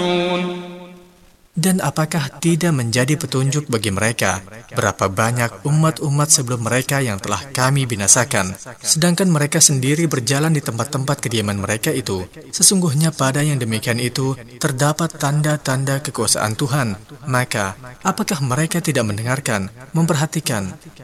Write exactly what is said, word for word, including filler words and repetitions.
Dan apakah tidak menjadi petunjuk bagi mereka berapa banyak umat-umat sebelum mereka yang telah kami binasakan, sedangkan mereka sendiri berjalan di tempat-tempat kediaman mereka itu? Sesungguhnya pada yang demikian itu terdapat tanda-tanda kekuasaan Tuhan. Maka, apakah mereka tidak mendengarkan, memperhatikan,